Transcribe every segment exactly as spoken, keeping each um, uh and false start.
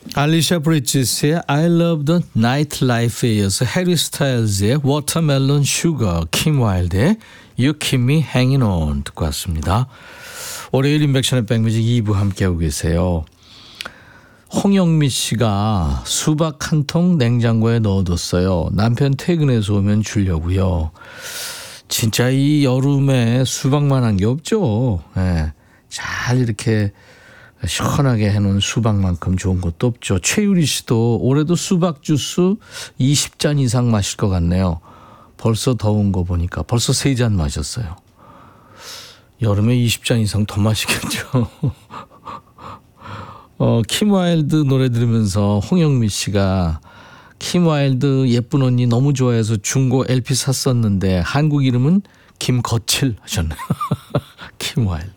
알리샤 브리지스의 I Love the NightLife에 이어서 해리 스타일즈의 Watermelon Sugar, 킴 와일드의 You Keep Me Hanging On 듣고 왔습니다. 월요일 인백션의 백뮤직 이 부 함께하고 계세요. 홍영미 씨가 수박 한 통 냉장고에 넣어뒀어요. 남편 퇴근해서 오면 주려고요. 진짜 이 여름에 수박만한 게 없죠. 네. 잘 이렇게 시원하게 해놓은 수박만큼 좋은 것도 없죠. 최유리 씨도 올해도 수박 주스 이십 잔 이상 마실 것 같네요. 벌써 더운 거 보니까 벌써 세 잔 마셨어요. 여름에 이십 잔 이상 더 마시겠죠. 어, 킴 와일드 노래 들으면서 홍영미 씨가 킴 와일드 예쁜 언니 너무 좋아해서 중고 엘피 샀었는데 한국 이름은 김거칠 하셨네요. 킴 와일드.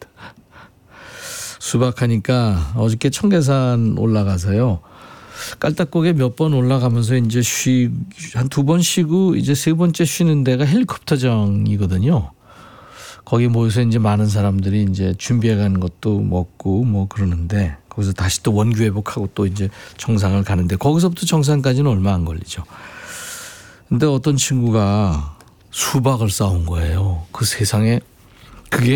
수박하니까 어저께 청계산 올라가서요. 깔딱고개 몇 번 올라가면서 이제 쉬, 한 두 번 쉬고 이제 세 번째 쉬는 데가 헬리콥터정이거든요. 거기 모여서 이제 많은 사람들이 이제 준비해 가는 것도 먹고 뭐 그러는데 거기서 다시 또 원기 회복하고 또 이제 정상을 가는데 거기서부터 정상까지는 얼마 안 걸리죠. 근데 어떤 친구가 수박을 싸온 거예요. 그 세상에 그게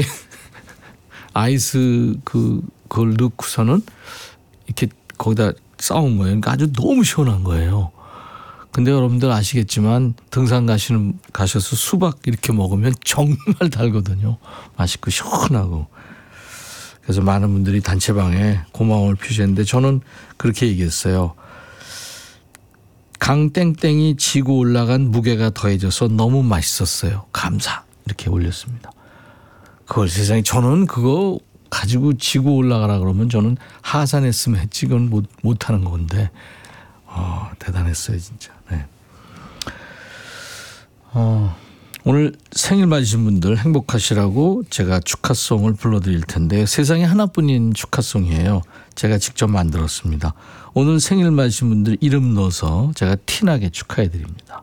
아이스 그, 그걸 넣고서는 이렇게 거기다 싸운 거예요. 그러니까 아주 너무 시원한 거예요. 근데 여러분들 아시겠지만 등산 가시는, 가셔서 수박 이렇게 먹으면 정말 달거든요. 맛있고 시원하고. 그래서 많은 분들이 단체방에 고마움을 표시했는데 저는 그렇게 얘기했어요. 강땡땡이 지고 올라간 무게가 더해져서 너무 맛있었어요. 감사. 이렇게 올렸습니다. 그걸 세상에 저는 그거 가지고 지고 올라가라 그러면 저는 하산했으면 했지 그건 못, 못하는 건데 어, 대단했어요 진짜. 네. 어, 오늘 생일 맞으신 분들 행복하시라고 제가 축하송을 불러드릴 텐데 세상에 하나뿐인 축하송이에요. 제가 직접 만들었습니다. 오늘 생일 맞으신 분들 이름 넣어서 제가 티나게 축하해드립니다.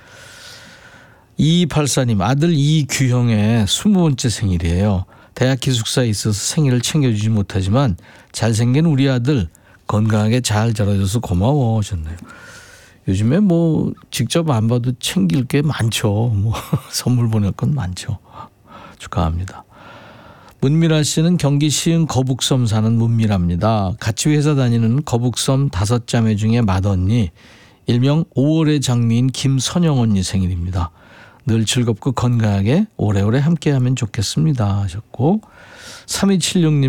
이이팔사 님 아들 이규형의 스무 번째 생일이에요. 대학 기숙사에 있어서 생일을 챙겨주지 못하지만 잘생긴 우리 아들 건강하게 잘 자라줘서 고마워 하셨네요. 요즘에 뭐 직접 안 봐도 챙길 게 많죠. 뭐 선물 보낼 건 많죠. 축하합니다. 문미라 씨는 경기 시흥 거북섬 사는 문미라입니다. 같이 회사 다니는 거북섬 다섯 자매 중에 맏언니 일명 오월의 장미인 김선영 언니 생일입니다. 늘 즐겁고 건강하게 오래오래 함께하면 좋겠습니다 하셨고 삼이칠육 님